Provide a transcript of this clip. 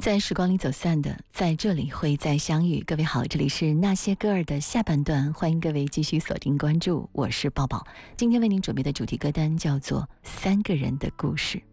在时光里走散的，在这里会再相遇。各位好，这里是那些歌儿的下半段，欢迎各位继续锁定关注，我是抱抱。今天为您准备的主题歌单叫做《三个人的故事》。